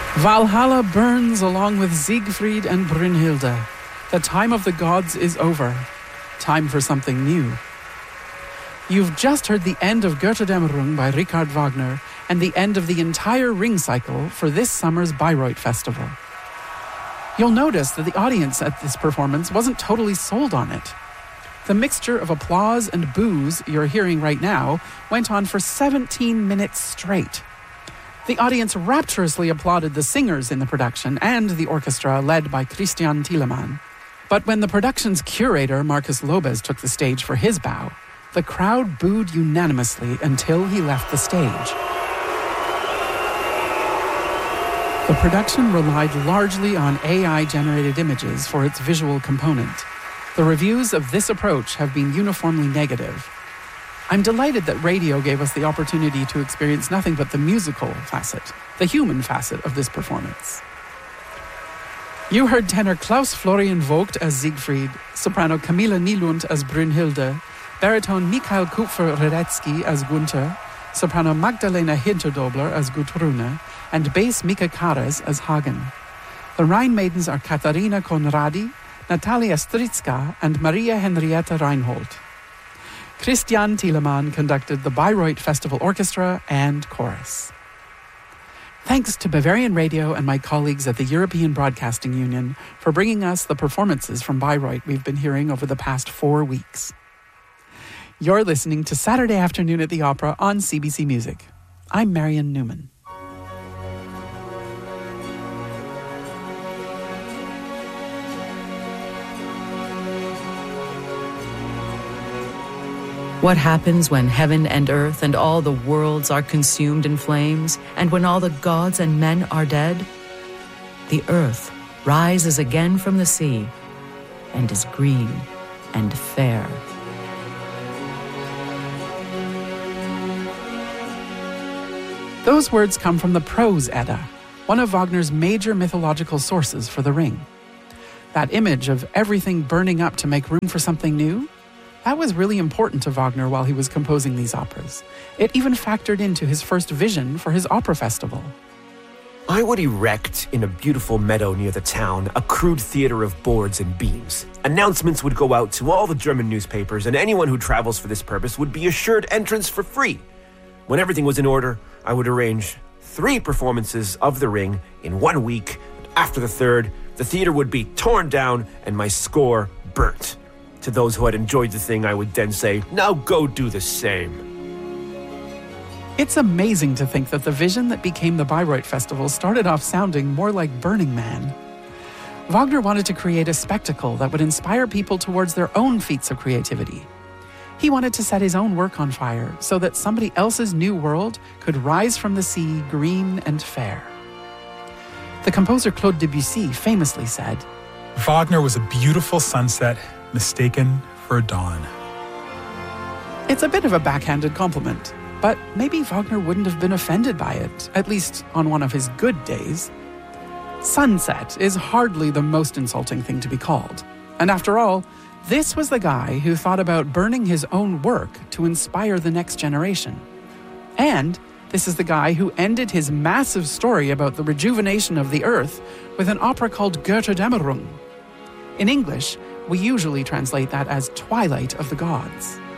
Valhalla burns along with Siegfried and Brünnhilde. The time of the gods is over. Time for something new. You've just heard the end of Götterdämmerung by Richard Wagner and the end of the entire Ring cycle for this summer's Bayreuth Festival. You'll notice that the audience at this performance wasn't totally sold on it. The mixture of applause and boos you're hearing right now went on for 17 minutes straight. The audience rapturously applauded the singers in the production and the orchestra led by Christian Thielemann. But when the production's curator, Marcus Lobez, took the stage for his bow, the crowd booed unanimously until he left the stage. The production relied largely on AI-generated images for its visual component. The reviews of this approach have been uniformly negative. I'm delighted that radio gave us the opportunity to experience nothing but the musical facet, the human facet of this performance. You heard tenor Klaus Florian Vogt as Siegfried, soprano Camilla Nylund as Brünnhilde, baritone Mikhail Kupfer-Radetzky as Gunther, soprano Magdalena Hinterdobler as Gudrune, and bass Mika Kares as Hagen. The Rhine Maidens are Katharina Conradi, Natalia Strizka, and Maria Henrietta Reinhold. Christian Thielemann conducted the Bayreuth Festival Orchestra and Chorus. Thanks to Bavarian Radio and my colleagues at the European Broadcasting Union for bringing us the performances from Bayreuth we've been hearing over the past 4 weeks. You're listening to Saturday Afternoon at the Opera on CBC Music. I'm Marion Newman. What happens when heaven and earth and all the worlds are consumed in flames, and when all the gods and men are dead? The earth rises again from the sea and is green and fair. Those words come from the Prose Edda, one of Wagner's major mythological sources for The Ring. That image of everything burning up to make room for something new, that was really important to Wagner while he was composing these operas. It even factored into his first vision for his opera festival. I would erect in a beautiful meadow near the town a crude theater of boards and beams. Announcements would go out to all the German newspapers, and anyone who travels for this purpose would be assured entrance for free. When everything was in order, I would arrange 3 performances of The Ring in 1 week. After the third, the theater would be torn down and my score burnt. To those who had enjoyed the thing, I would then say, now go do the same. It's amazing to think that the vision that became the Bayreuth Festival started off sounding more like Burning Man. Wagner wanted to create a spectacle that would inspire people towards their own feats of creativity. He wanted to set his own work on fire so that somebody else's new world could rise from the sea green and fair. The composer Claude Debussy famously said, Wagner was a beautiful sunset mistaken for a dawn. It's a bit of a backhanded compliment, but maybe Wagner wouldn't have been offended by it, at least on one of his good days. Sunset is hardly the most insulting thing to be called. And after all, this was the guy who thought about burning his own work to inspire the next generation. And this is the guy who ended his massive story about the rejuvenation of the earth with an opera called Götterdämmerung. In English, we usually translate that as Twilight of the Gods.